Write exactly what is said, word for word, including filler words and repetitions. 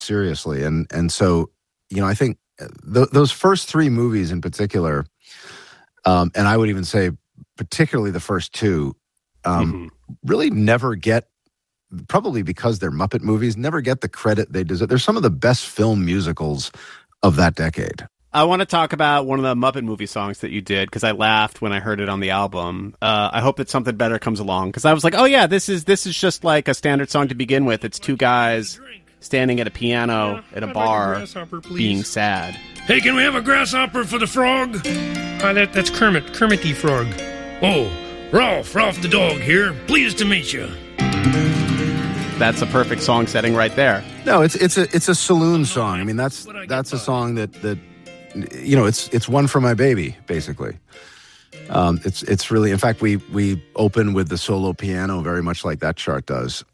seriously. And and so, you know, I think th- those first three movies in particular, um, and I would even say particularly the first two, um, mm-hmm. really never get, probably because they're Muppet movies, never get the credit they deserve. They're some of the best film musicals of that decade. I want to talk about one of the Muppet movie songs that you did, because I laughed when I heard it on the album. Uh, I hope that something better comes along, because I was like, oh yeah, this is this is just like a standard song to begin with. It's two guys standing at a piano yeah, at a I'd bar like a being sad. Hey, can we have a grasshopper for the frog? Uh, that, that's Kermit, Kermity Frog. Oh, Rolf, Rolf the dog here. Pleased to meet you. That's a perfect song setting right there. No, it's it's a it's a saloon song. I mean, that's that's a song that that you know, it's it's one for my baby, basically. Um, it's it's really, in fact, we we open with the solo piano very much like that chart does.